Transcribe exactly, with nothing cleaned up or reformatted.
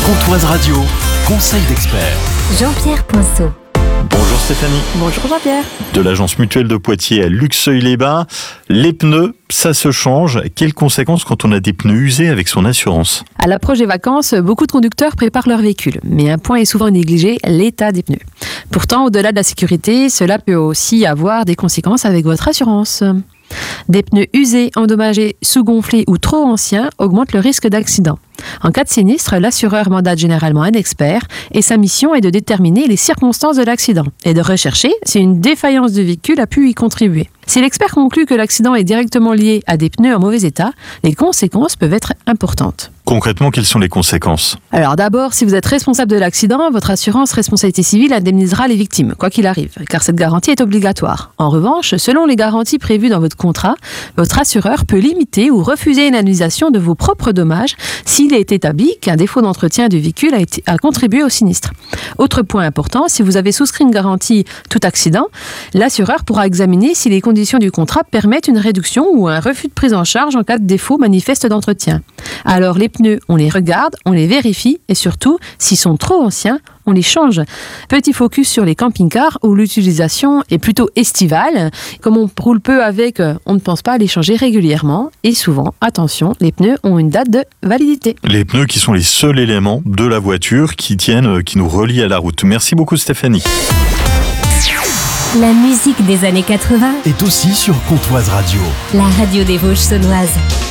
Pontoise Radio, conseil d'expert. Jean-Pierre Poinceau. Bonjour Stéphanie. Bonjour Jean-Pierre. De l'agence mutuelle de Poitiers à Luxeuil-les-Bains, les pneus, ça se change. Quelles conséquences quand on a des pneus usés avec son assurance ? À l'approche des vacances, beaucoup de conducteurs préparent leur véhicule. Mais un point est souvent négligé, l'état des pneus. Pourtant, au-delà de la sécurité, cela peut aussi avoir des conséquences avec votre assurance. Des pneus usés, endommagés, sous-gonflés ou trop anciens augmentent le risque d'accident. En cas de sinistre, l'assureur mandate généralement un expert et sa mission est de déterminer les circonstances de l'accident et de rechercher si une défaillance du véhicule a pu y contribuer. Si l'expert conclut que l'accident est directement lié à des pneus en mauvais état, les conséquences peuvent être importantes. Concrètement, quelles sont les conséquences ? Alors d'abord, si vous êtes responsable de l'accident, votre assurance responsabilité civile indemnisera les victimes, quoi qu'il arrive, car cette garantie est obligatoire. En revanche, selon les garanties prévues dans votre contrat, votre assureur peut limiter ou refuser une indemnisation de vos propres dommages s'il est établi qu'un défaut d'entretien du véhicule a, été, a contribué au sinistre. Autre point important, si vous avez souscrit une garantie tout accident, l'assureur pourra examiner si les conditions du contrat permettent une réduction ou un refus de prise en charge en cas de défaut manifeste d'entretien. Alors les pneus, on les regarde, on les vérifie et surtout, s'ils sont trop anciens, on les change. Petit focus sur les camping-cars où l'utilisation est plutôt estivale. Comme on roule peu avec, on ne pense pas à les changer régulièrement. Et souvent, attention, les pneus ont une date de validité. Les pneus qui sont les seuls éléments de la voiture qui tiennent, qui nous relient à la route. Merci beaucoup Stéphanie. La musique des années quatre-vingts Est aussi sur Pontoise Radio. La radio des Vosges saunoises.